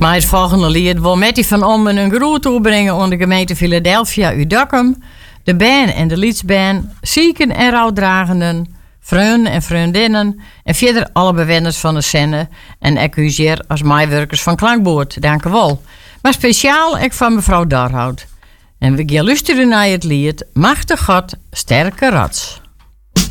Maar het volgende lied wil Mattie van Ommen een groet toebrengen aan de gemeente Philadelphia Udakkum, de band en de liedsband, zieken en rouwdragenden, vrienden en vriendinnen en verder alle bewoners van de scène en accuseer als meewerkers van Klankboord. Dank u wel. Maar speciaal ook van mevrouw Darhout. En we gaan luisteren naar het lied Machtig God, sterke rats.